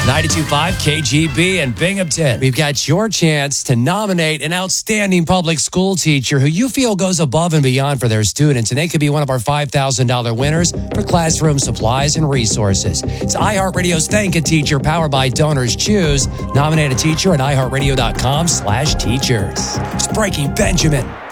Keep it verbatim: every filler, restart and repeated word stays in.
ninety-two point five K G B and Binghamton. We've got your chance to nominate an outstanding public school teacher who you feel goes above and beyond for their students, and they could be one of our five thousand dollars winners for classroom supplies and resources. It's iHeartRadio's Thank a Teacher, powered by Donors Choose. Nominate a teacher at iHeartRadio.com slash teachers. It's Breaking Benjamin.